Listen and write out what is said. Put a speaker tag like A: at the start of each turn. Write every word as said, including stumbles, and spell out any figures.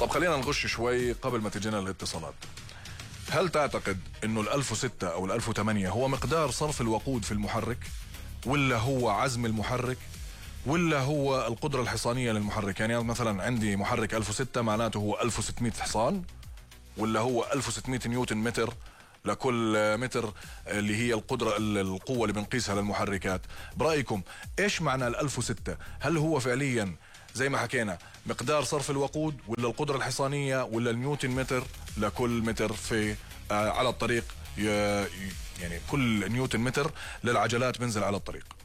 A: طب خلينا نغش شوي قبل ما تجينا الاتصالات. هل تعتقد انه ال ألف وستة او ال ألف وثمانية هو مقدار صرف الوقود في المحرك، ولا هو عزم المحرك، ولا هو القدرة الحصانية للمحرك؟ يعني مثلا عندي محرك ألف وستة معناته هو ألف وستمية حصان، ولا هو ألف وستمية نيوتن متر لكل متر اللي هي القدرة القوة اللي بنقيسها للمحركات؟ برأيكم ايش معنى ال ألف وستة؟ هل هو فعليا زي ما حكينا مقدار صرف الوقود، ولا القدرة الحصانية، ولا النيوتن متر لكل متر في آه على الطريق، يعني كل نيوتن متر للعجلات بنزل على الطريق؟